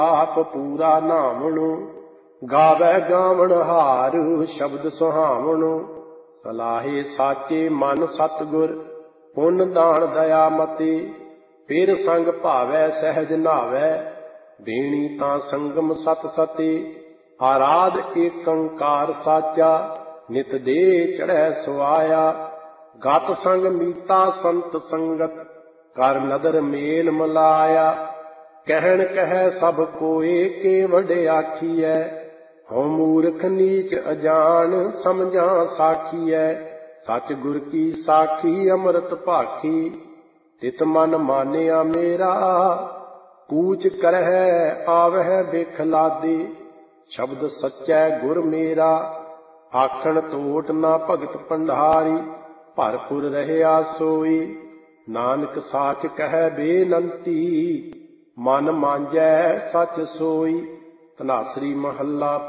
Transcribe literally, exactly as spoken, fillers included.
ਆਪ ਪੂਰਾ ਨਾਮਣੁ। ਗਾਵੈ ਗਾਵਣ ਹਾਰ ਸ਼ਬਦ ਸੁਹਾਵਣੁ। ਸਲਾਹੇ ਸਾਚੇ ਮਨ ਸਤਿਗੁਰ ਪੁੰਨ ਦਾਨ ਦਇਆ ਮਤੀ। ਫਿਰ ਸੰਗ ਭਾਵੈ ਸਹਿਜ ਨਾਵੈ ਬੇਣੀ ਤਾਂ ਸੰਗਮ ਸਤ ਸਤੀ। ਆਰਾਧ ਏਕੰਕਾਰ ਸਾਚਾ ਨਿਤ ਦੇ ਚੜ੍ਹੈ ਸੁਆਇਆ। ਗਤ ਸੰਗ ਮੀਤਾ ਸੰਤ ਸੰਗਤ ਕਰ ਨਦਰ ਮੇਲ ਮਲਾਇਆ। ਕਹਿਣ ਕਹਿ ਸਭ ਕੋਏ ਕੇ ਵਡਿਆਖੀਐ। ਹਉ ਮੂਰਖ ਨੀਚ ਅਜਾਣ ਸਮਝਾਂ ਸਾਖੀਐ। ਸਚ ਗੁਰ ਕੀ ਸਾਖੀ ਅੰਮ੍ਰਿਤ ਭਾਖੀ। ਤਿਤ ਮਨ ਮਾਨਿਆ ਮੇਰਾ ਕੂਚ ਕਰਹਿ ਆਵਹਿ ਬਿਖ ਲਾਦੀ। ਸ਼ਬਦ ਸੱਚੈ ਗੁਰ ਮੇਰਾ ਆਖਣ ਤੋਟ ਨਾ ਭਗਤ ਭੰਡਾਰੀ। ਭਰਪੁਰ ਰਹਿਆ ਸੋਈ ਨਾਨਕ ਸਾਚ ਕਹਿ ਬੇਨੰਤੀ। ਮਨ ਮਾਂਜੈ ਸਚ ਸੋਈ। ਧਨਾਸਰੀ ਮਹੱਲਾ